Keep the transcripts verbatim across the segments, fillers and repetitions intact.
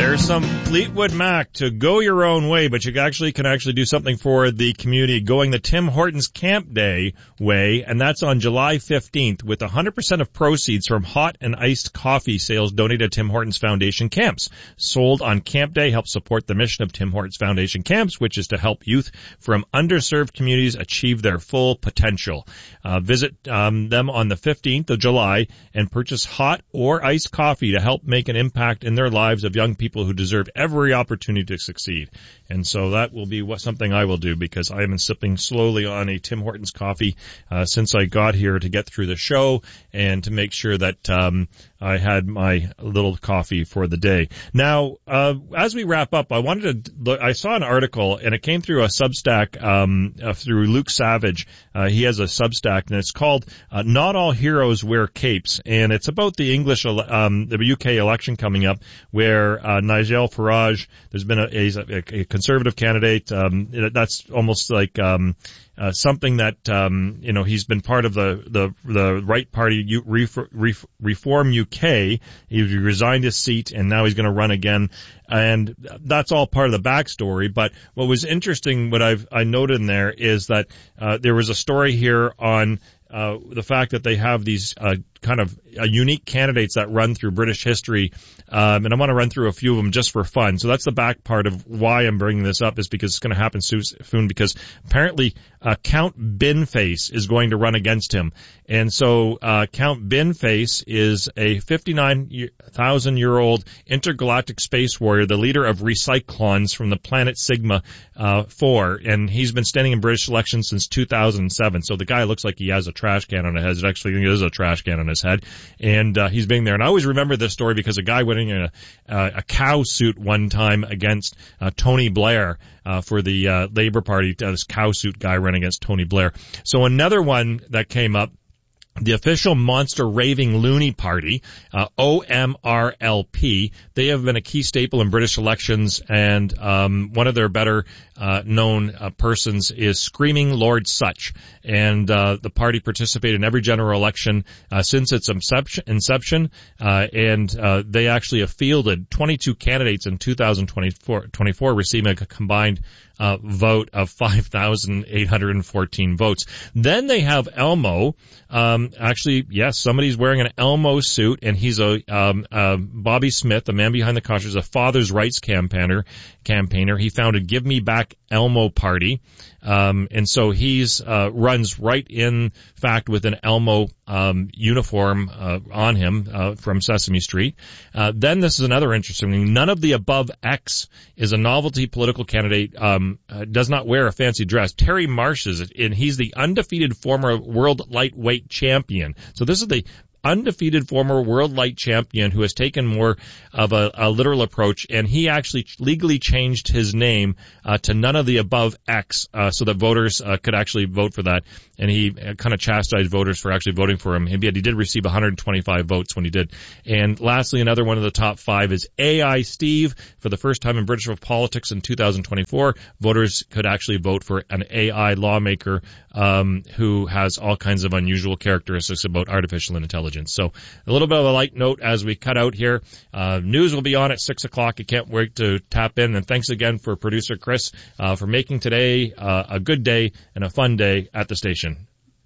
There's some Fleetwood Mac to go your own way, but you actually can actually do something for the community going the Tim Hortons Camp Day way, and that's on July fifteenth with one hundred percent of proceeds from hot and iced coffee sales donated to Tim Hortons Foundation camps. Sold on Camp Day helps support the mission of Tim Hortons Foundation camps, which is to help youth from underserved communities achieve their full potential. Uh, visit um, them on the fifteenth of July and purchase hot or iced coffee to help make an impact in their lives of young people who deserve every opportunity to succeed. And so that will be what something I will do, because I have been sipping slowly on a Tim Hortons coffee uh, since I got here to get through the show and to make sure that um, I had my little coffee for the day. Now, uh, as we wrap up, I wanted to look, I saw an article and it came through a Substack um, uh, through Luke Savage. Uh, he has a Substack and it's called uh, Not All Heroes Wear Capes, and it's about the English, um, the U K election coming up, where uh, Nigel Farage, there's been a, a, a conservative candidate. Um, that's almost like um, uh, something that um, you know he's been part of the the the right party U, Ref, Reform U K. He resigned his seat and now he's going to run again. And that's all part of the backstory. But what was interesting, what I've I noted in there, is that uh, there was a story here on uh, the fact that they have these uh, kind of uh, unique candidates that run through British history. Um, and I want to run through a few of them just for fun. So that's the back part of why I'm bringing this up, is because it's going to happen soon, because apparently uh, Count Binface is going to run against him. And so uh, Count Binface is a fifty-nine thousand year old intergalactic space warrior, the leader of Recyclons from the planet Sigma uh, four, and he's been standing in British elections since two thousand seven. So the guy looks like he has a trash can on his head. It actually is a trash can on his head, and uh, he's being there. And I always remember this story because a guy went in a, uh, a cow suit one time against uh, Tony Blair uh, for the uh, Labour Party. Uh, this cow suit guy ran against Tony Blair. So another one that came up, the official Monster Raving Loony Party, uh, O M R L P, they have been a key staple in British elections, and um, one of their better uh, known uh, persons is Screaming Lord Sutch. And uh, the party participated in every general election uh, since its inception, inception uh, and uh, they actually have fielded twenty-two candidates in two thousand twenty-four, twenty-four, receiving a combined uh, vote of five thousand eight hundred fourteen votes. Then they have Elmo. Um, actually, yes, somebody's wearing an Elmo suit, and he's a um, uh, Bobby Smith, the man behind the couch, is a father's rights campaigner. Campaigner. He founded Give Me Back Elmo Party, um, and so he's uh, runs right in fact with an Elmo um, uniform uh, on him uh, from Sesame Street. Uh, then this is another interesting thing. None of the above X is a novelty political candidate. Um, uh, does not wear a fancy dress. Terry Marsh is, and he's the undefeated former world lightweight champion. So this is the undefeated former world light champion who has taken more of a, a literal approach, and he actually legally changed his name uh, to None of the Above X uh, so that voters uh, could actually vote for that. And he uh, kind of chastised voters for actually voting for him. He did, he did receive one hundred twenty-five votes when he did. And lastly, another one of the top five is A I Steve. For the first time in British politics in two thousand twenty-four, voters could actually vote for an A I lawmaker um, who has all kinds of unusual characteristics about artificial intelligence. So a little bit of a light note as we cut out here. Uh, news will be on at six o'clock. I can't wait to tap in. And thanks again for producer Chris uh, for making today uh, a good day and a fun day at the station.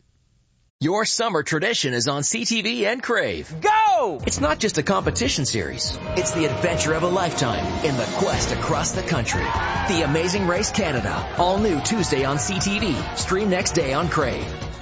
Your summer tradition is on C T V and Crave. Go! It's not just a competition series. It's the adventure of a lifetime in the quest across the country. The Amazing Race Canada. All new Tuesday on C T V. Stream next day on Crave.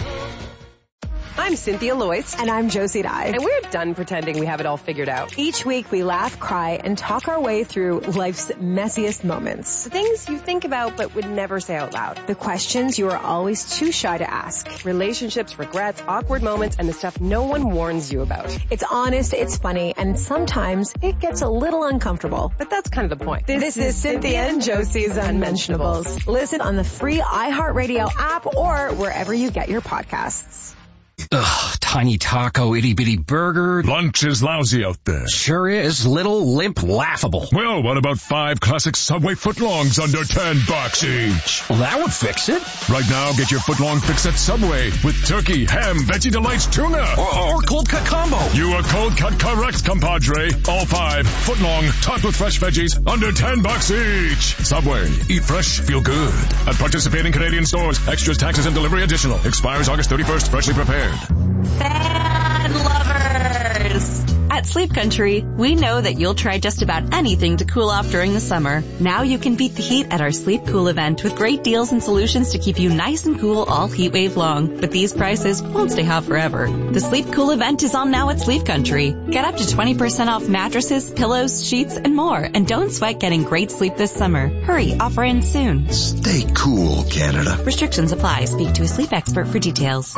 I'm Cynthia Loyce. And I'm Josie Dye. And we're done pretending we have it all figured out. Each week we laugh, cry, and talk our way through life's messiest moments. The things you think about but would never say out loud. The questions you are always too shy to ask. Relationships, regrets, awkward moments, and the stuff no one warns you about. It's honest, it's funny, and sometimes it gets a little uncomfortable. But that's kind of the point. This, this is Cynthia and Josie's Unmentionables. Listen on the free iHeartRadio app or wherever you get your podcasts. Ugh, tiny taco, itty-bitty burger. Lunch is lousy out there. Sure is. Little, limp, laughable. Well, what about five classic Subway footlongs under ten bucks each? Well, that would fix it. Right now, get your footlong fix at Subway with turkey, ham, Veggie Delights, tuna. Or, or cold cut combo. You are cold cut correct, compadre. All five footlong, topped with fresh veggies, under ten bucks each. Subway. Eat fresh, feel good. At participating Canadian stores. Extras, taxes, and delivery additional. Expires August thirty-first. Freshly prepared. Fan lovers! At Sleep Country, we know that you'll try just about anything to cool off during the summer. Now you can beat the heat at our Sleep Cool event with great deals and solutions to keep you nice and cool all heat wave long. But these prices won't stay hot forever. The Sleep Cool event is on now at Sleep Country. Get up to twenty percent off mattresses, pillows, sheets, and more. And don't sweat getting great sleep this summer. Hurry, offer ends soon. Stay cool, Canada. Restrictions apply. Speak to a sleep expert for details.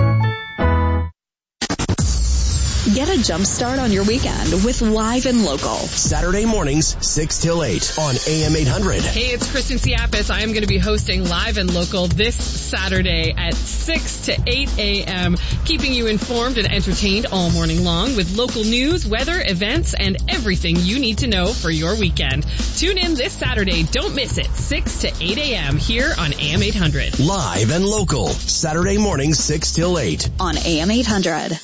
Get a jump start on your weekend with Live and Local. Saturday mornings, six till eight on A M eight hundred. Hey, it's Kristen Siapis. I am going to be hosting Live and Local this Saturday at six to eight a.m., keeping you informed and entertained all morning long with local news, weather, events, and everything you need to know for your weekend. Tune in this Saturday. Don't miss it. six to eight a.m. here on A M eight hundred. Live and Local. Saturday mornings, six till eight on A M eight hundred.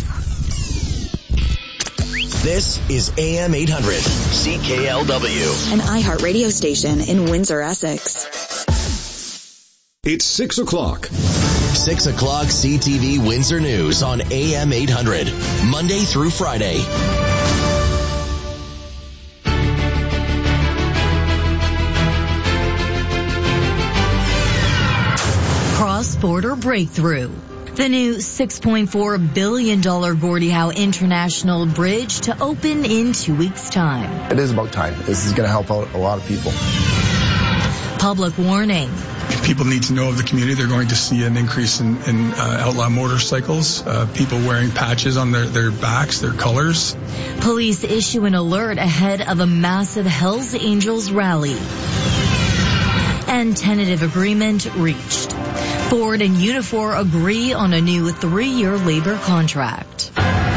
This is A M eight hundred, C K L W. An iHeart radio station in Windsor, Essex. It's six o'clock. Six o'clock C T V Windsor News on A M eight hundred, Monday through Friday. Cross-border breakthrough. The new six point four billion dollars Gordie Howe International Bridge to open in two weeks' time. It is about time. This is going to help out a lot of people. Public warning. People need to know of the community. They're going to see an increase in, in uh, outlaw motorcycles, uh, people wearing patches on their, their backs, their colors. Police issue an alert ahead of a massive Hells Angels rally. And tentative agreement reached. Ford and Unifor agree on a new three-year labor contract.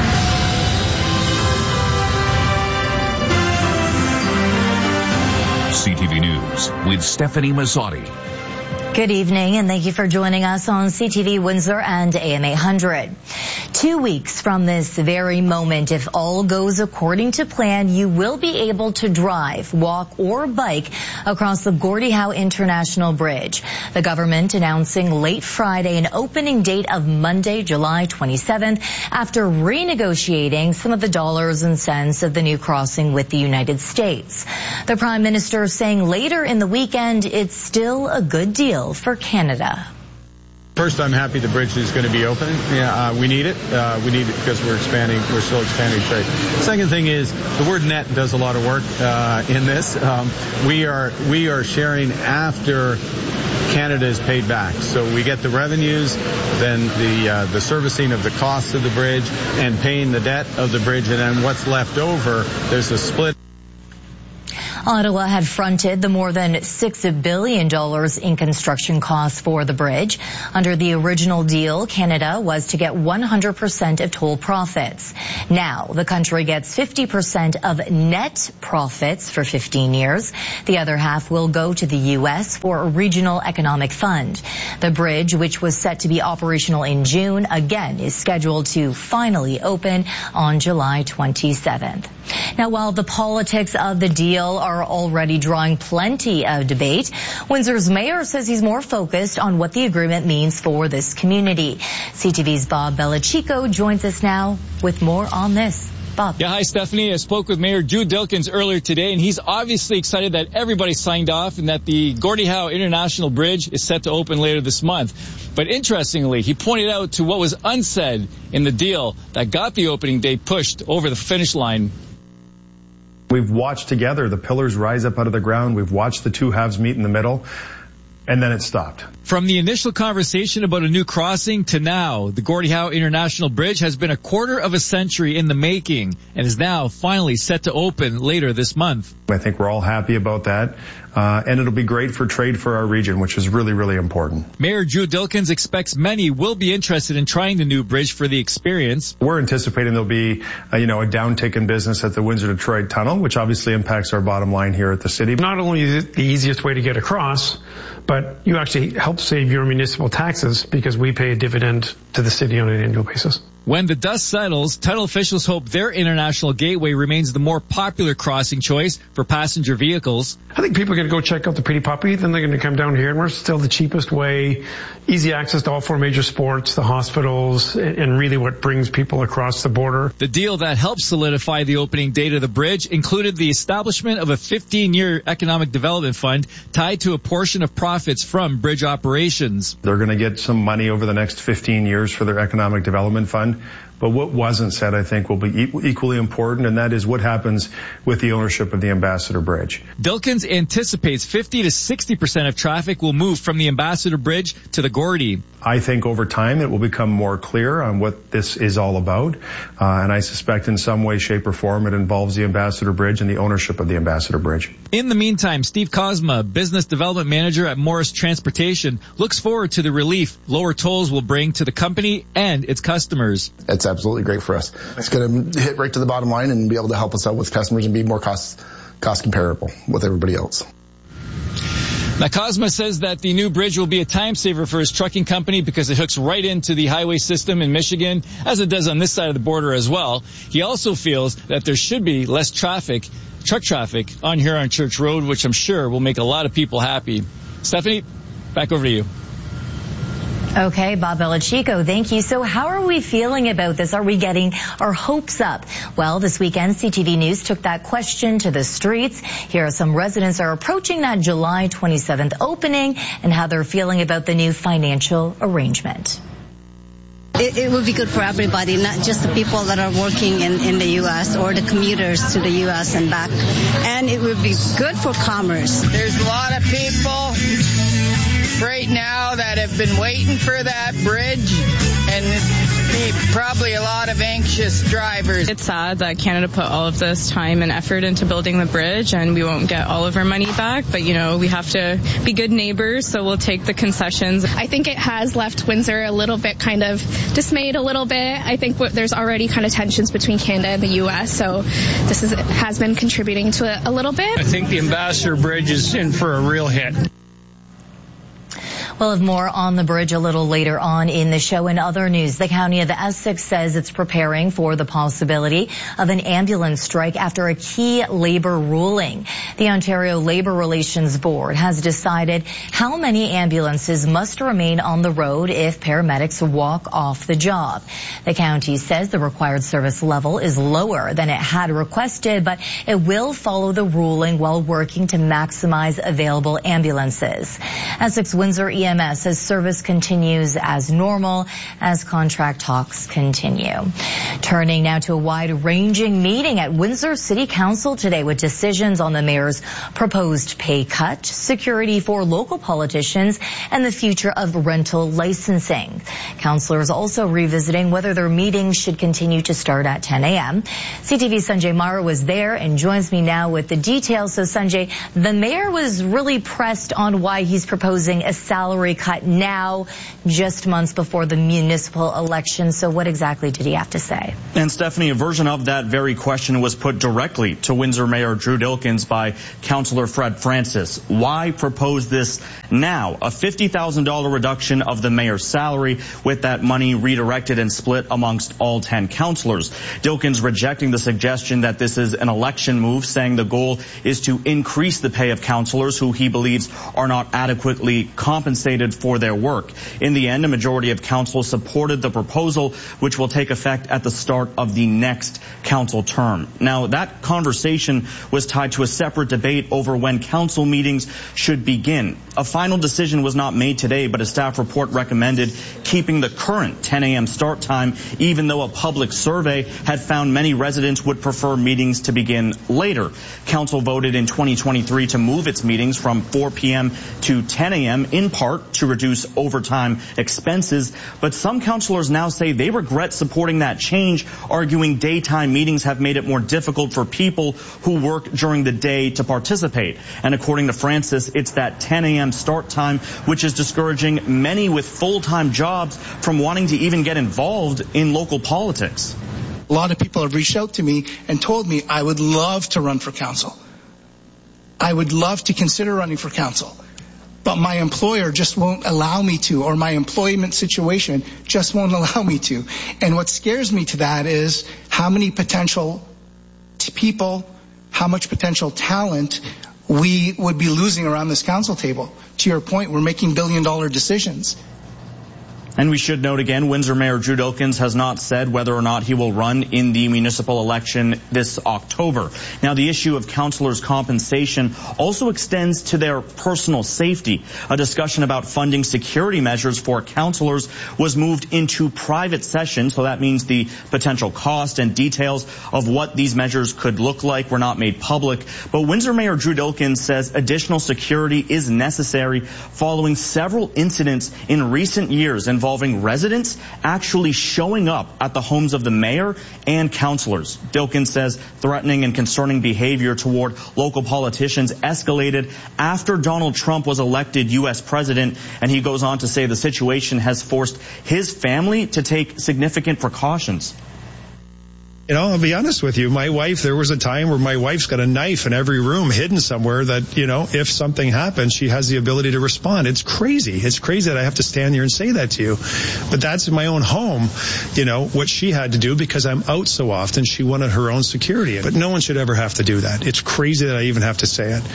C T V News with Stephanie Mazzotti. Good evening, and thank you for joining us on C T V Windsor and A M eight hundred. Two weeks from this very moment, if all goes according to plan, you will be able to drive, walk, or bike across the Gordie Howe International Bridge. The government announcing late Friday an opening date of Monday, July twenty-seventh, after renegotiating some of the dollars and cents of the new crossing with the United States. The Prime Minister saying later in the weekend it's still a good deal for Canada. First, I'm happy the bridge is going to be open. Yeah, uh, we need it. Uh, we need it because we're expanding. We're still expanding trade. Second thing is the word net does a lot of work uh, in this. Um, we are we are sharing after Canada is paid back. So we get the revenues, then the uh, the servicing of the costs of the bridge, and paying the debt of the bridge, and then what's left over, there's a split. Ottawa had fronted the more than six billion dollars in construction costs for the bridge. Under the original deal, Canada was to get one hundred percent of toll profits. Now, the country gets fifty percent of net profits for fifteen years. The other half will go to the U S for a regional economic fund. The bridge, which was set to be operational in June, again is scheduled to finally open on July twenty-seventh. Now, while the politics of the deal are already drawing plenty of debate, Windsor's mayor says he's more focused on what the agreement means for this community. C T V's Bob Belichico joins us now with more on this. Bob. Yeah, hi, Stephanie. I spoke with Mayor Drew Dilkens earlier today, and he's obviously excited that everybody signed off and that the Gordie Howe International Bridge is set to open later this month. But interestingly, he pointed out to what was unsaid in the deal that got the opening date pushed over the finish line. We've watched together the pillars rise up out of the ground. We've watched the two halves meet in the middle. and then it stopped. From the initial conversation about a new crossing to now, the Gordie Howe International Bridge has been a quarter of a century in the making and is now finally set to open later this month. I think we're all happy about that, uh, and it'll be great for trade for our region, which is really, really important. Mayor Drew Dilkens expects many will be interested in trying the new bridge for the experience. We're anticipating there'll be, uh, you know, a downtick in business at the Windsor-Detroit Tunnel, which obviously impacts our bottom line here at the city. Not only is it the easiest way to get across, but you actually help save your municipal taxes because we pay a dividend to the city on an annual basis. When the dust settles, tunnel officials hope their international gateway remains the more popular crossing choice for passenger vehicles. I think people are going to go check out the Pretty Puppy, then they're going to come down here, and we're still the cheapest way, easy access to all four major sports, the hospitals, and really what brings people across the border. The deal that helped solidify the opening date of the bridge included the establishment of a fifteen-year economic development fund tied to a portion of profits from bridge operations. They're going to get some money over the next fifteen years for their economic development fund. But what wasn't said, I think, will be equally important, and that is what happens with the ownership of the Ambassador Bridge. Dilkens anticipates fifty to sixty percent of traffic will move from the Ambassador Bridge to the Gordie. I think over time it will become more clear on what this is all about, uh, and I suspect in some way, shape, or form it involves the Ambassador Bridge and the ownership of the Ambassador Bridge. In the meantime, Steve Cosma, Business Development Manager at Morris Transportation, looks forward to the relief lower tolls will bring to the company and its customers. It's absolutely great for us. It's going to hit right to the bottom line and be able to help us out with customers and be more cost cost comparable with everybody else. Now, Cosma says that the new bridge will be a time saver for his trucking company because it hooks right into the highway system in Michigan, as it does on this side of the border as well. He also feels that there should be less traffic, truck traffic, on Huron Church Road, which I'm sure will make a lot of people happy. Stephanie, back over to you. Okay, Bob Belichico, thank you. So how are we feeling about this? Are we getting our hopes up? Well, this weekend, C T V News took that question to the streets. Here are some residents are approaching that July twenty-seventh opening and how they're feeling about the new financial arrangement. It, it would be good for everybody, not just the people that are working in, in the U S or the commuters to the U S and back. And it would be good for commerce. There's a lot of people right now that have been waiting for that bridge, and probably a lot of anxious drivers. It's sad that Canada put all of this time and effort into building the bridge, and we won't get all of our money back, but you know, we have to be good neighbors, so we'll take the concessions. I think it has left Windsor a little bit kind of dismayed a little bit. I think there's already kind of tensions between Canada and the U S, so this is, has been contributing to it a little bit. I think the Ambassador Bridge is in for a real hit. We'll have more on the bridge a little later on in the show. In other news, the County of Essex says it's preparing for the possibility of an ambulance strike after a key labor ruling. The Ontario Labor Relations Board has decided how many ambulances must remain on the road if paramedics walk off the job. The county says the required service level is lower than it had requested, but it will follow the ruling while working to maximize available ambulances. Essex Windsor E M S says service continues as normal as contract talks continue. Turning now to a wide-ranging meeting at Windsor City Council today with decisions on the mayor's proposed pay cut, security for local politicians, and the future of rental licensing. Councillors also revisiting whether their meetings should continue to start at ten a.m. C T V's Sanjay Mara was there and joins me now with the details. So Sanjay, the mayor was really pressed on why he's proposing a salary cut now, just months before the municipal election. So what exactly did he have to say? And Stephanie, a version of that very question was put directly to Windsor Mayor Drew Dilkens by Councillor Fred Francis. Why propose this now? A fifty thousand dollars reduction of the mayor's salary, with that money redirected and split amongst all ten councillors. Dilkens rejecting the suggestion that this is an election move, saying the goal is to increase the pay of councillors who he believes are not adequately compensated compensated for their work. In the end, a majority of council supported the proposal, which will take effect at the start of the next council term. Now, that conversation was tied to a separate debate over when council meetings should begin. A final decision was not made today, but a staff report recommended keeping the current ten a.m. start time, even though a public survey had found many residents would prefer meetings to begin later. Council voted in twenty twenty-three to move its meetings from four p.m. to ten a.m. in part to reduce overtime expenses, but some councilors now say they regret supporting that change, arguing daytime meetings have made it more difficult for people who work during the day to participate. And according to Francis, it's that ten a.m. start time which is discouraging many with full-time jobs from wanting to even get involved in local politics. A lot of people have reached out to me and told me I would love to run for council. I would love to consider running for council, but my employer just won't allow me to, or my employment situation just won't allow me to. And what scares me to that is how many potential t- people, how much potential talent we would be losing around this council table. To your point, we're making billion dollar decisions. And we should note again, Windsor Mayor Drew Dilkens has not said whether or not he will run in the municipal election this October. Now, the issue of councillors' compensation also extends to their personal safety. A discussion about funding security measures for councillors was moved into private session, so that means the potential cost and details of what these measures could look like were not made public. But Windsor Mayor Drew Dilkens says additional security is necessary following several incidents in recent years involving involving residents actually showing up at the homes of the mayor and councillors. Dilkens says threatening and concerning behavior toward local politicians escalated after Donald Trump was elected U S president, and he goes on to say the situation has forced his family to take significant precautions. You know, I'll be honest with you. My wife, there was a time where my wife's got a knife in every room hidden somewhere that, you know, if something happens, she has the ability to respond. It's crazy. It's crazy that I have to stand here and say that to you. But that's in my own home, you know, what she had to do because I'm out so often. She wanted her own security. But no one should ever have to do that. It's crazy that I even have to say it.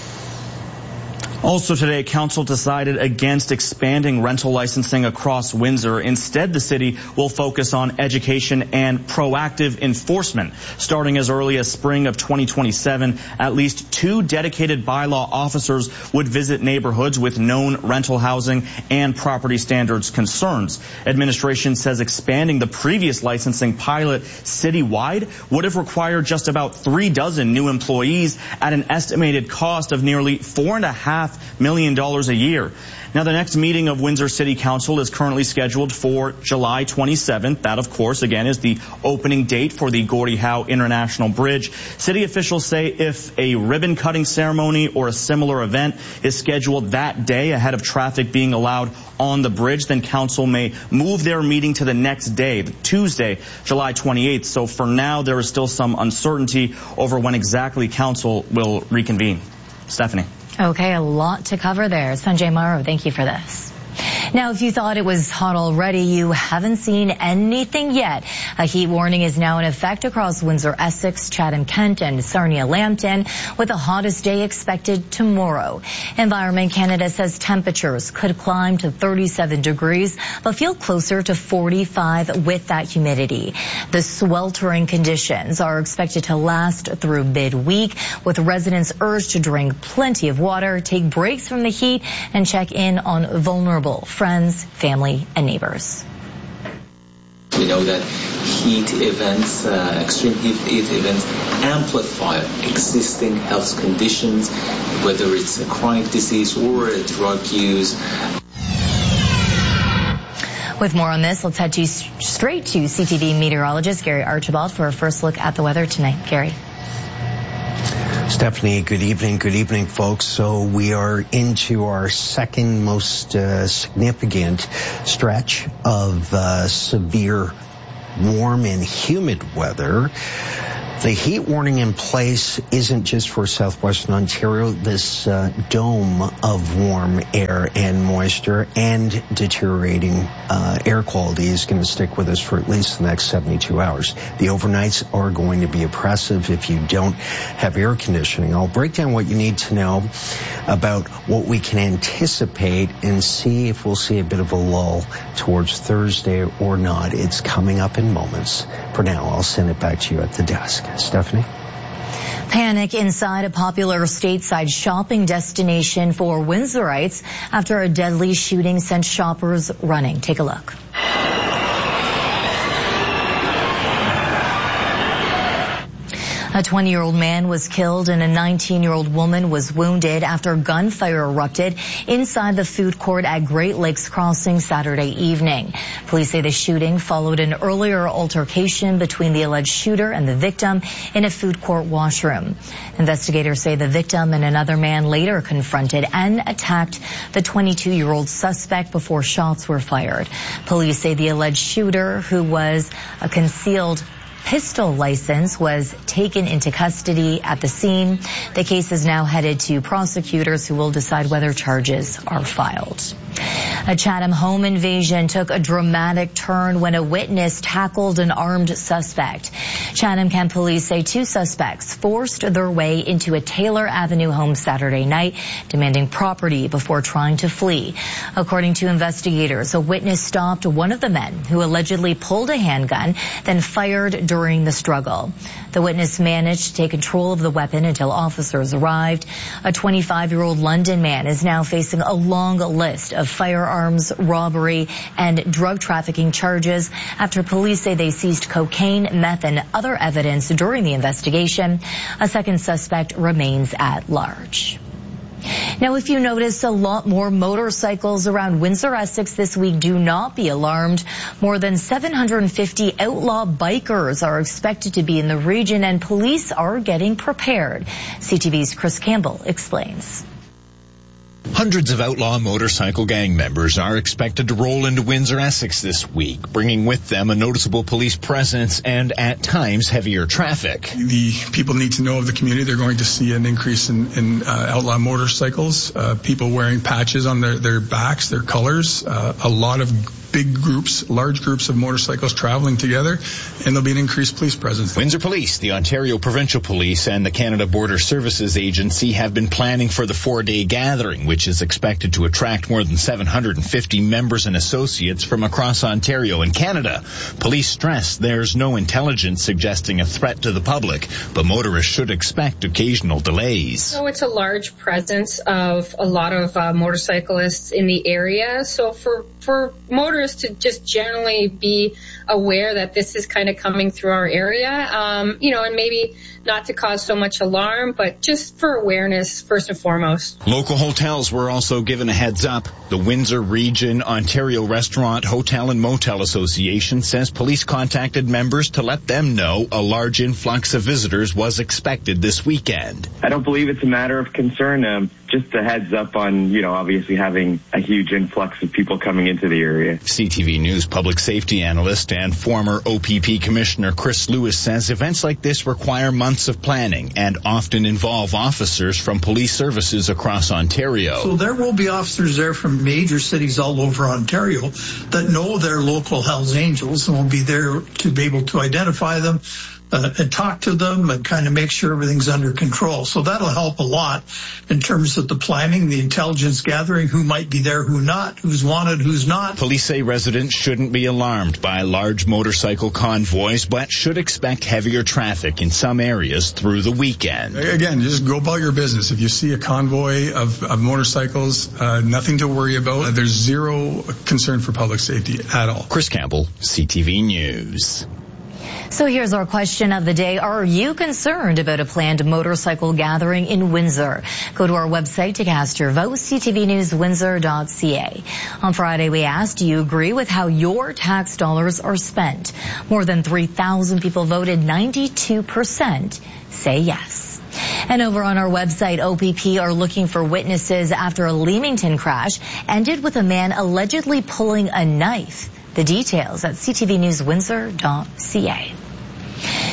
Also today, council decided against expanding rental licensing across Windsor. Instead, the city will focus on education and proactive enforcement. Starting as early as spring of twenty twenty-seven, at least two dedicated bylaw officers would visit neighborhoods with known rental housing and property standards concerns. Administration says expanding the previous licensing pilot citywide would have required just about three dozen new employees at an estimated cost of nearly four and a half million dollars a year. Now, the next meeting of Windsor City Council is currently scheduled for July twenty-seventh. That, of course, again, is the opening date for the Gordie Howe International Bridge. City officials say if a ribbon-cutting ceremony or a similar event is scheduled that day ahead of traffic being allowed on the bridge, then council may move their meeting to the next day, Tuesday, July twenty-eighth. So for now, there is still some uncertainty over when exactly council will reconvene. Stephanie. Okay, a lot to cover there. Sanjay Morrow, thank you for this. Now, if you thought it was hot already, you haven't seen anything yet. A heat warning is now in effect across Windsor, Essex, Chatham-Kent, and Sarnia-Lambton, with the hottest day expected tomorrow. Environment Canada says temperatures could climb to thirty-seven degrees, but feel closer to forty-five with that humidity. The sweltering conditions are expected to last through midweek, with residents urged to drink plenty of water, take breaks from the heat, and check in on vulnerable friends, family, and neighbors. We know that heat events, uh, extreme heat, heat events amplify existing health conditions, whether it's a chronic disease or a drug use. With more on this, let's head to straight to C T V meteorologist Gary Archibald for a first look at the weather tonight. Gary. Stephanie, good evening. Good evening, folks. So we are into our second most uh, significant stretch of uh, severe warm and humid weather The heat warning in place isn't just for southwestern Ontario. This uh, dome of warm air and moisture and deteriorating uh, air quality is going to stick with us for at least the next seventy-two hours. The overnights are going to be oppressive if you don't have air conditioning. I'll break down what you need to know about what we can anticipate and see if we'll see a bit of a lull towards Thursday or not. It's coming up in moments. For now, I'll send it back to you at the desk. Stephanie? Panic inside a popular stateside shopping destination for Windsorites after a deadly shooting sent shoppers running. Take a look. A twenty-year-old man was killed and a nineteen-year-old woman was wounded after gunfire erupted inside the food court at Great Lakes Crossing Saturday evening. Police say the shooting followed an earlier altercation between the alleged shooter and the victim in a food court washroom. Investigators say the victim and another man later confronted and attacked the twenty-two-year-old suspect before shots were fired. Police say the alleged shooter, who was a concealed pistol license, was taken into custody at the scene. The case is now headed to prosecutors who will decide whether charges are filed. A Chatham home invasion took a dramatic turn when a witness tackled an armed suspect. Chatham-Kent police say two suspects forced their way into a Taylor Avenue home Saturday night, demanding property before trying to flee. According to investigators, a witness stopped one of the men who allegedly pulled a handgun, then fired during the struggle. The witness managed to take control of the weapon until officers arrived. A twenty-five-year-old London man is now facing a long list of firearms, robbery, and drug trafficking charges after police say they seized cocaine, meth, and other evidence during the investigation. A second suspect remains at large. Now, if you notice a lot more motorcycles around Windsor-Essex this week, do not be alarmed. More than seven hundred fifty outlaw bikers are expected to be in the region, and police are getting prepared. C T V's Chris Campbell explains. Hundreds of outlaw motorcycle gang members are expected to roll into Windsor-Essex this week, bringing with them a noticeable police presence and, at times, heavier traffic. The people need to know of the community. They're going to see an increase in, in uh, outlaw motorcycles, uh, people wearing patches on their, their backs, their colors, uh, a lot of big groups, large groups of motorcycles traveling together, and there'll be an increased police presence. Windsor Police, the Ontario Provincial Police, and the Canada Border Services Agency have been planning for the four-day gathering, which is expected to attract more than seven hundred fifty members and associates from across Ontario and Canada. Police stress there's no intelligence suggesting a threat to the public, but motorists should expect occasional delays. So it's a large presence of a lot of uh, motorcyclists in the area. So for, for motorists to just generally be aware that this is kind of coming through our area, um, you know, and maybe not to cause so much alarm, but just for awareness first and foremost. Local hotels were also given a heads up. The Windsor Region Ontario Restaurant, Hotel and Motel Association says police contacted members to let them know a large influx of visitors was expected this weekend. I don't believe it's a matter of concern. Um, just a heads up on, you know, obviously having a huge influx of people coming into the area. C T V News public safety analyst and former O P P Commissioner Chris Lewis says events like this require months of planning and often involve officers from police services across Ontario. So there will be officers there from major cities all over Ontario that know their local Hells Angels and will be there to be able to identify them uh, and talk to them and kind of make sure everything's under control. So that'll help a lot in terms of the planning, the intelligence gathering, who might be there, who not, who's wanted, who's not. Police say residents shouldn't be alarmed by large motorcycle convoys, but should expect heavier traffic in some areas through the weekend. Again, just go about your business. If you see a convoy of, of motorcycles, uh, nothing to worry about. Uh, there's zero concern for public safety at all. Chris Campbell, C T V News. So here's our question of the day. Are you concerned about a planned motorcycle gathering in Windsor? Go to our website to cast your vote, c t v news windsor dot c a. On Friday, we asked, do you agree with how your tax dollars are spent? More than three thousand people voted. ninety-two percent say yes. And over on our website, O P P are looking for witnesses after a Leamington crash ended with a man allegedly pulling a knife. The details at c t v news windsor dot c a.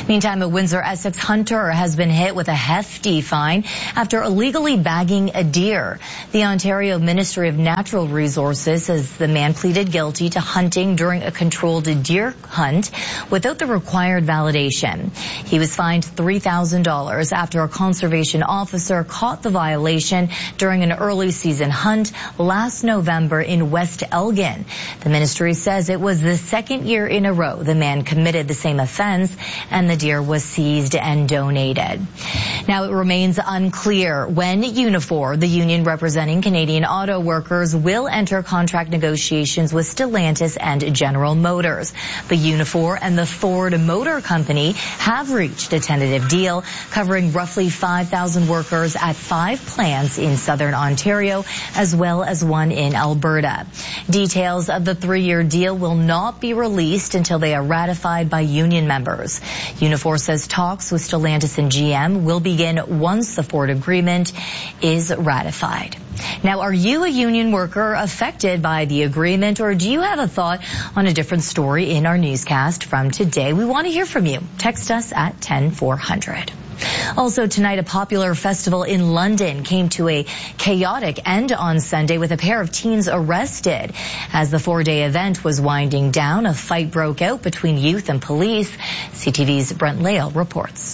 Meantime, a Windsor-Essex hunter has been hit with a hefty fine after illegally bagging a deer. The Ontario Ministry of Natural Resources says the man pleaded guilty to hunting during a controlled deer hunt without the required validation. He was fined three thousand dollars after a conservation officer caught the violation during an early season hunt last November in West Elgin. The ministry says it was the second year in a row the man committed the same offense, and the deer was seized and donated. Now, it remains unclear when Unifor, the union representing Canadian auto workers, will enter contract negotiations with Stellantis and General Motors. But Unifor and the Ford Motor Company have reached a tentative deal covering roughly five thousand workers at five plants in southern Ontario, as well as one in Alberta. Details of the three-year deal will not be released until they are ratified by union members. Unifor says talks with Stellantis and G M will begin once the Ford agreement is ratified. Now, are you a union worker affected by the agreement, or do you have a thought on a different story in our newscast from today? We want to hear from you. Text us at ten four hundred. Also tonight, a popular festival in London came to a chaotic end on Sunday with a pair of teens arrested. As the four-day event was winding down, a fight broke out between youth and police. C T V's Brent Lale reports.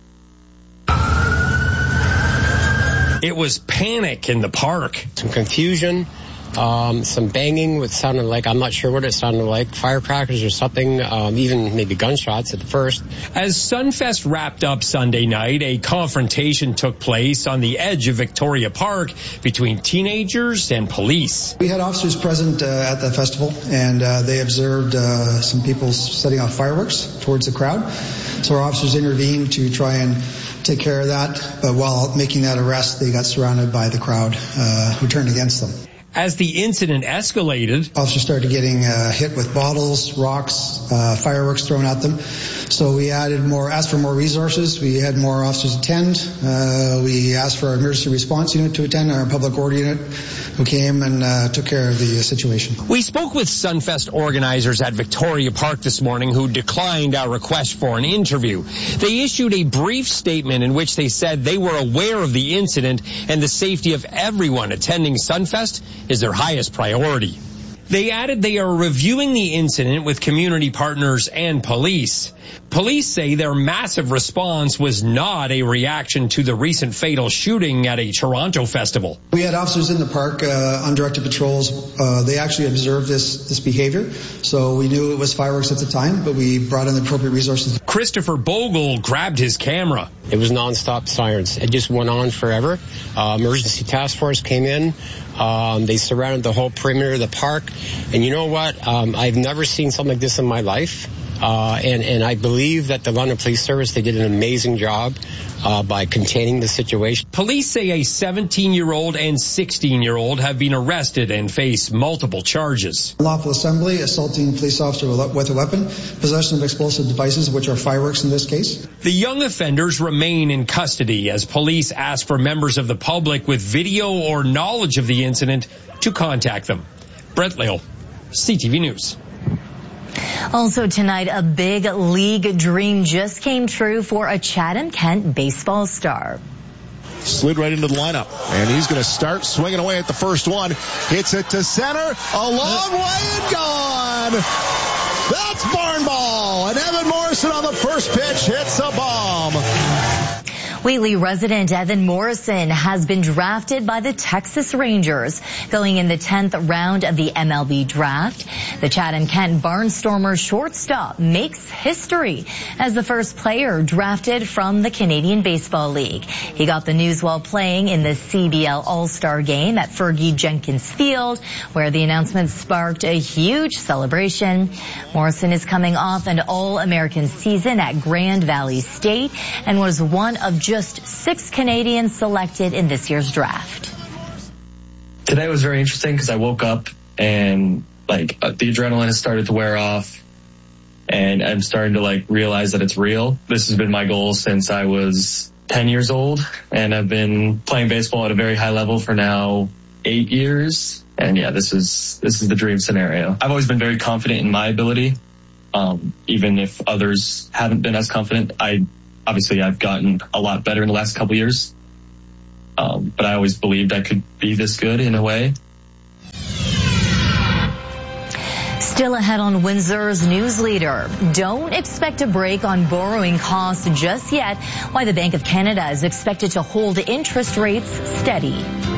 It was panic in the park. Some confusion, um, some banging, what sounded like, I'm not sure what it sounded like, firecrackers or something, um, even maybe gunshots at the first. As Sunfest wrapped up Sunday night, a confrontation took place on the edge of Victoria Park between teenagers and police. We had officers present uh, at the festival, and uh, they observed uh, some people setting off fireworks towards the crowd. So our officers intervened to try and take care of that, but while making that arrest, they got surrounded by the crowd uh, who turned against them. As the incident escalated, officers started getting uh, hit with bottles, rocks, uh, fireworks thrown at them. So we added more, asked for more resources. We had more officers attend. Uh, we asked for our emergency response unit to attend, our public order unit, who came and uh, took care of the uh, situation. We spoke with Sunfest organizers at Victoria Park this morning who declined our request for an interview. They issued a brief statement in which they said they were aware of the incident and the safety of everyone attending Sunfest is their highest priority. They added they are reviewing the incident with community partners and police. Police say their massive response was not a reaction to the recent fatal shooting at a Toronto festival. We had officers in the park uh, on directed patrols. Uh, they actually observed this, this behavior, so we knew it was fireworks at the time, but we brought in the appropriate resources. Christopher Bogle grabbed his camera. It was nonstop sirens. It just went on forever. Uh, emergency task force came in. Um, they surrounded the whole perimeter of the park. And you know what? Um, I've never seen something like this in my life. Uh, and, and I believe that the London Police Service, they did an amazing job uh, by containing the situation. Police say a seventeen-year-old and sixteen-year-old have been arrested and face multiple charges. Unlawful assembly, assaulting a police officer with a weapon, possession of explosive devices, which are fireworks in this case. The young offenders remain in custody as police ask for members of the public with video or knowledge of the incident to contact them. Brent Lale, C T V News. Also tonight, a big league dream just came true for a Chatham-Kent baseball star. Slid right into the lineup, and he's going to start swinging away at the first one. Hits it to center, a long way and gone. That's barn ball, and Evan Morrison on the first pitch hits a bomb. Whately resident Evan Morrison has been drafted by the Texas Rangers, going in the tenth round of the M L B draft. The Chatham-Kent Barnstormers shortstop makes history as the first player drafted from the Canadian Baseball League. He got the news while playing in the C B L All-Star Game at Fergie Jenkins Field, where the announcement sparked a huge celebration. Morrison is coming off an All-American season at Grand Valley State and was one of just six Canadians selected in this year's draft. Today was very interesting because I woke up and like uh, the adrenaline has started to wear off, and I'm starting to like realize that it's real. This has been my goal since I was ten years old, and I've been playing baseball at a very high level for now eight years. And yeah, this is this is the dream scenario. I've always been very confident in my ability Um, even if others haven't been as confident, I obviously I've gotten a lot better in the last couple years. Um, but I always believed I could be this good in a way. Still ahead on Windsor's news leader. Don't expect a break on borrowing costs just yet. Why the Bank of Canada is expected to hold interest rates steady.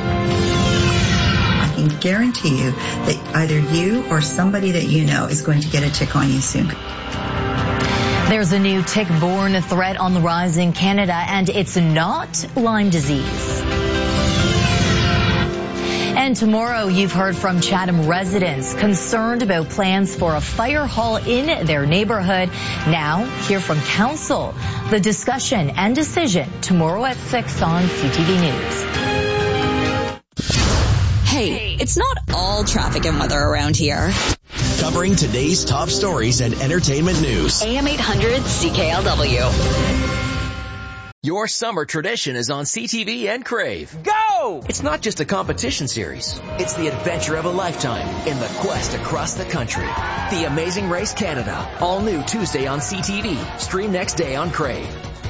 I can guarantee you that either you or somebody that you know is going to get a tick on you soon. There's a new tick-borne threat on the rise in Canada, and it's not Lyme disease. And tomorrow, you've heard from Chatham residents concerned about plans for a fire hall in their neighborhood. Now, hear from council. The discussion and decision tomorrow at six on C T V News. Hey, it's not all traffic and weather around here. Covering today's top stories and entertainment news. A M eight hundred C K L W. Your summer tradition is on C T V and Crave. Go! It's not just a competition series. It's the adventure of a lifetime in the quest across the country. The Amazing Race Canada. All new Tuesday on C T V. Stream next day on Crave.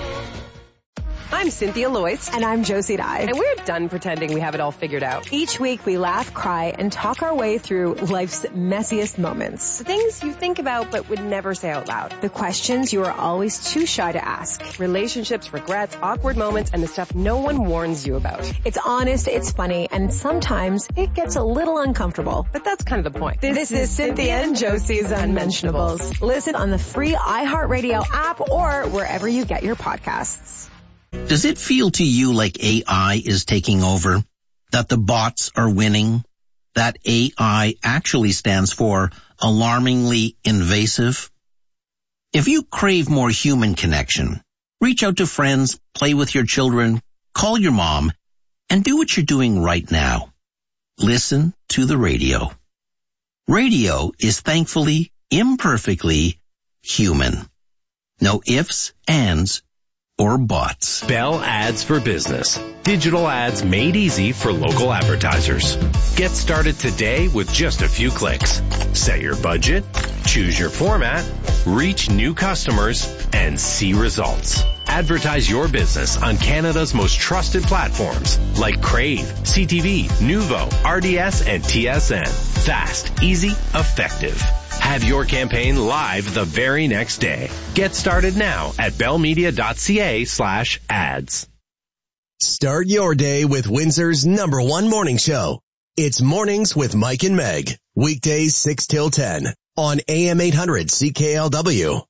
I'm Cynthia Loyce. And I'm Josie Dye. And we're done pretending we have it all figured out. Each week we laugh, cry, and talk our way through life's messiest moments. The things you think about but would never say out loud. The questions you are always too shy to ask. Relationships, regrets, awkward moments, and the stuff no one warns you about. It's honest, it's funny, and sometimes it gets a little uncomfortable. But that's kind of the point. This, this is Cynthia and Josie's Unmentionables. Listen on the free iHeartRadio app or wherever you get your podcasts. Does it feel to you like A I is taking over? That the bots are winning? That A I actually stands for alarmingly invasive? If you crave more human connection, reach out to friends, play with your children, call your mom, and do what you're doing right now. Listen to the radio. Radio is thankfully, imperfectly human. No ifs, ands, or bots. Bell Ads for Business. Digital ads made easy for local advertisers. Get started today with just a few clicks. Set your budget, choose your format, reach new customers, and see results. Advertise your business on Canada's most trusted platforms like Crave, C T V, Nuvo, R D S, and T S N. Fast, easy, effective. Have your campaign live the very next day. Get started now at bellmedia.ca slash ads. Start your day with Windsor's number one morning show. It's Mornings with Mike and Meg. Weekdays six till ten on A M eight hundred C K L W.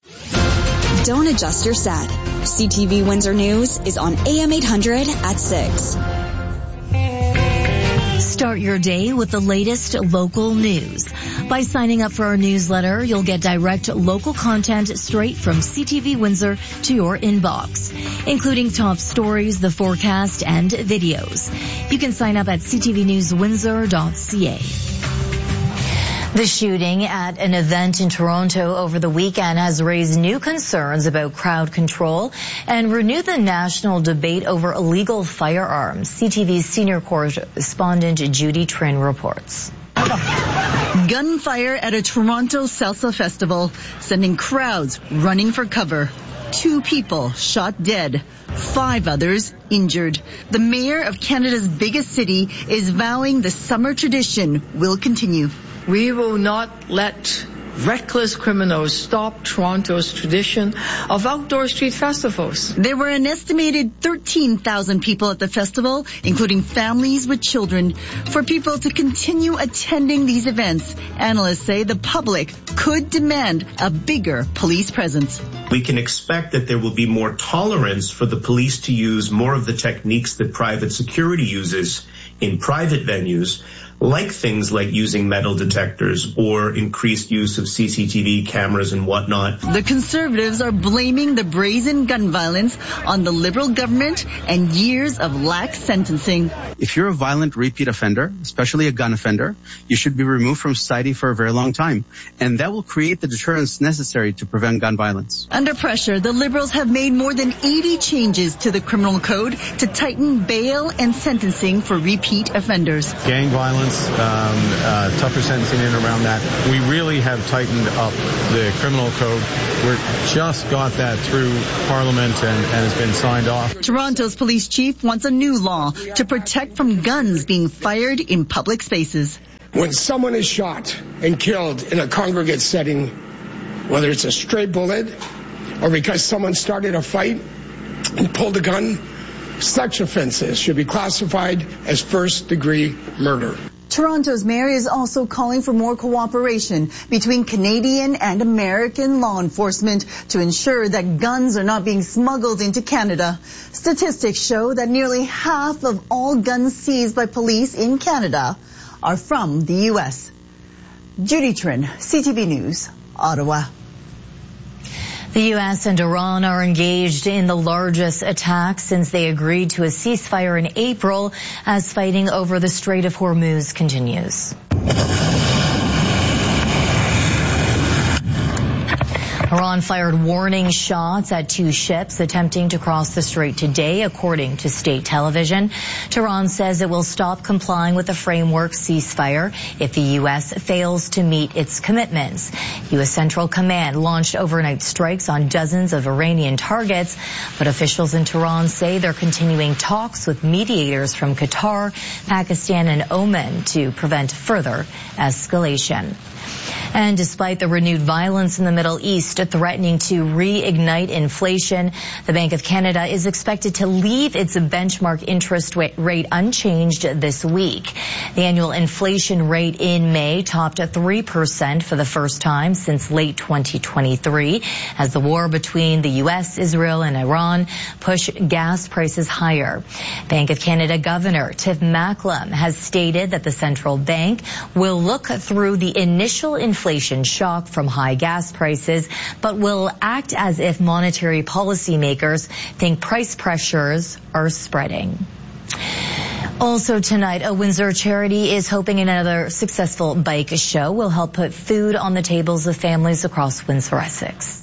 Don't adjust your set. C T V Windsor News is on A M eight hundred at six. Start your day with the latest local news. By signing up for our newsletter, you'll get direct local content straight from C T V Windsor to your inbox, including top stories, the forecast, and videos. You can sign up at c t v news windsor dot c a. The shooting at an event in Toronto over the weekend has raised new concerns about crowd control and renewed the national debate over illegal firearms. C T V's senior correspondent Judy Trin reports. Gunfire at a Toronto salsa festival, sending crowds running for cover. Two people shot dead, five others injured. The mayor of Canada's biggest city is vowing the summer tradition will continue. We will not let reckless criminals stop Toronto's tradition of outdoor street festivals. There were an estimated thirteen thousand people at the festival, including families with children. For people to continue attending these events, analysts say the public could demand a bigger police presence. We can expect that there will be more tolerance for the police to use more of the techniques that private security uses in private venues, like things like using metal detectors or increased use of C C T V cameras and whatnot. The Conservatives are blaming the brazen gun violence on the Liberal government and years of lax sentencing. If you're a violent repeat offender, especially a gun offender, you should be removed from society for a very long time. And that will create the deterrence necessary to prevent gun violence. Under pressure, the Liberals have made more than eighty changes to the criminal code to tighten bail and sentencing for repeat offenders. Gang violence months, um, uh, tougher sentencing in around that. We really have tightened up the criminal code. We're just got that through Parliament and, and has been signed off. Toronto's police chief wants a new law to protect from guns being fired in public spaces. When someone is shot and killed in a congregate setting, whether it's a stray bullet or because someone started a fight and pulled a gun, such offenses should be classified as first-degree murder. Toronto's mayor is also calling for more cooperation between Canadian and American law enforcement to ensure that guns are not being smuggled into Canada. Statistics show that nearly half of all guns seized by police in Canada are from the U S. Judy Trin, C T V News, Ottawa. The U S and Iran are engaged in the largest attack since they agreed to a ceasefire in April as fighting over the Strait of Hormuz continues. Iran fired warning shots at two ships attempting to cross the strait today, according to state television. Tehran says it will stop complying with the framework ceasefire if the U S fails to meet its commitments. U S Central Command launched overnight strikes on dozens of Iranian targets, but officials in Tehran say they're continuing talks with mediators from Qatar, Pakistan, and Oman to prevent further escalation. And despite the renewed violence in the Middle East threatening to reignite inflation, the Bank of Canada is expected to leave its benchmark interest rate unchanged this week. The annual inflation rate in May topped at three percent for the first time since late twenty twenty-three, as the war between the U S, Israel, and Iran pushed gas prices higher. Bank of Canada Governor Tiff Macklem has stated that the central bank will look through the initial inflation shock from high gas prices, but will act as if monetary policymakers think price pressures are spreading. Also tonight, a Windsor charity is hoping another successful bike show will help put food on the tables of families across Windsor, Essex.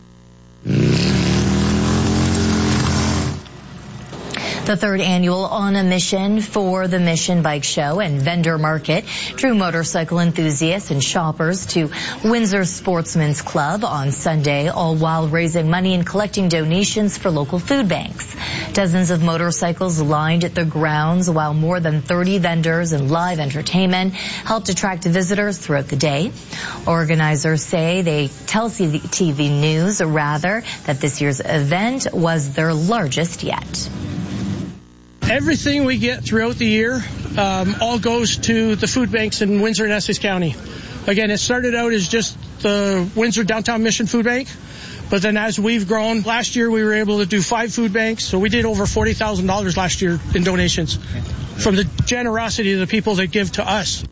The third annual On a Mission for the Mission Bike Show and Vendor Market drew motorcycle enthusiasts and shoppers to Windsor Sportsman's Club on Sunday, all while raising money and collecting donations for local food banks. Dozens of motorcycles lined the grounds, while more than thirty vendors and live entertainment helped attract visitors throughout the day. Organizers say they tell T V News, rather, that this year's event was their largest yet. Everything we get throughout the year um, all goes to the food banks in Windsor and Essex County. Again, it started out as just the Windsor Downtown Mission Food Bank, but then as we've grown, last year we were able to do five food banks, so we did over forty thousand dollars last year in donations from the generosity of the people that give to us.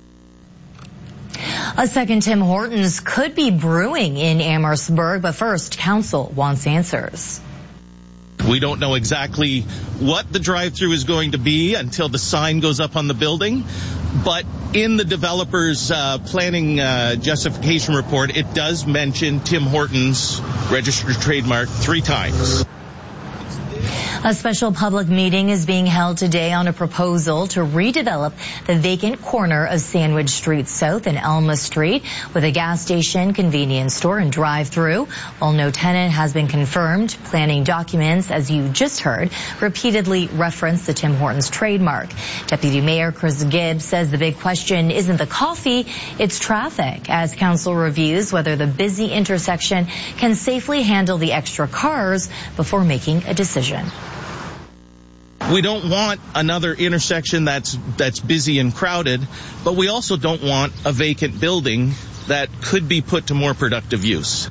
A second Tim Hortons could be brewing in Amherstburg, but first, council wants answers. We don't know exactly what the drive-through is going to be until the sign goes up on the building. But in the developer's uh, planning uh, justification report, it does mention Tim Hortons registered trademark three times. A special public meeting is being held today on a proposal to redevelop the vacant corner of Sandwich Street South and Elma Street with a gas station, convenience store, and drive-through. While no tenant has been confirmed, planning documents, as you just heard, repeatedly reference the Tim Hortons trademark. Deputy Mayor Chris Gibbs says the big question isn't the coffee, it's traffic, as council reviews whether the busy intersection can safely handle the extra cars before making a decision. We don't want another intersection that's that's busy and crowded, but we also don't want a vacant building that could be put to more productive use.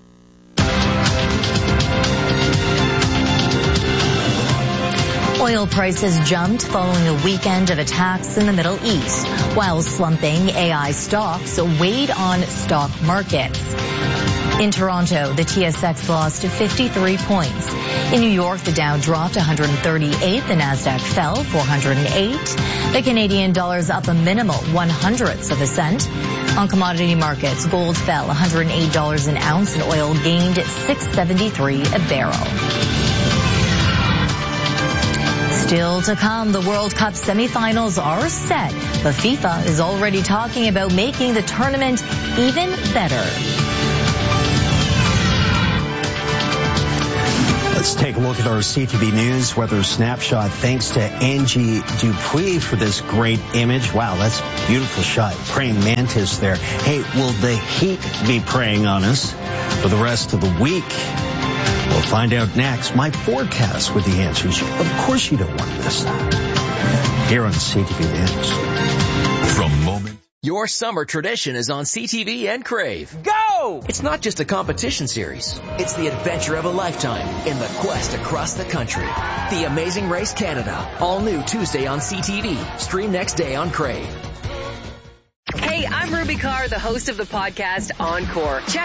Oil prices jumped following a weekend of attacks in the Middle East, while slumping A I stocks weighed on stock markets. In Toronto, the T S X lost fifty-three points. In New York, the Dow dropped one hundred thirty-eight, the Nasdaq fell four hundred eight. The Canadian dollar's up a minimal one hundredths of a cent. On commodity markets, gold fell one hundred eight dollars an ounce and oil gained six seventy-three a barrel. Still to come, the World Cup semifinals are set, but FIFA is already talking about making the tournament even better. Let's take a look at our C T V News weather snapshot. Thanks to Angie Dupuis for this great image. Wow, that's a beautiful shot. Praying mantis there. Hey, will the heat be preying on us for the rest of the week? We'll find out next. My forecast with the answers. Of course you don't want to miss that. Here on C T V News. From moment. Your summer tradition is on C T V and Crave. Go! It's not just a competition series. It's the adventure of a lifetime in the quest across the country. The Amazing Race Canada. All new Tuesday on C T V. Stream next day on Crave. Hey, I'm Ruby Carr, the host of the podcast Encore. Check